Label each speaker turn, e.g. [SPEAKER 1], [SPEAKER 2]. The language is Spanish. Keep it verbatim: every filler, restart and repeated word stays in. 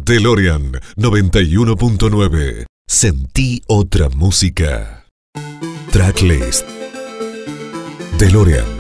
[SPEAKER 1] DeLorean noventa y uno punto nueve. Sentí otra música. Tracklist. DeLorean